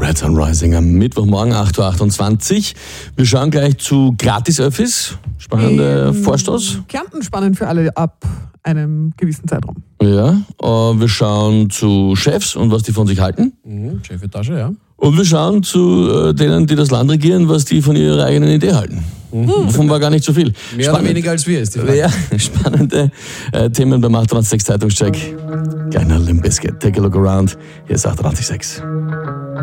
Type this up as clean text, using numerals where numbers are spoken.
Night Sun Rising am Mittwochmorgen, 8.28 Uhr. Wir schauen gleich zu Gratis-Öffis. Spannender Vorstoß. Kärnten spannend für alle ab einem gewissen Zeitraum. Ja, wir schauen zu Chefs und was die von sich halten. Chefetage, ja. Und wir schauen zu denen, die das Land regieren, was die von ihrer eigenen Idee halten. Davon war gar nicht so viel. Mehr oder weniger als wir ist die Frage. Ja, spannende Themen beim 886 Zeitungscheck. Gleich nach Limp Bizkit. Take a look around. Hier ist 886.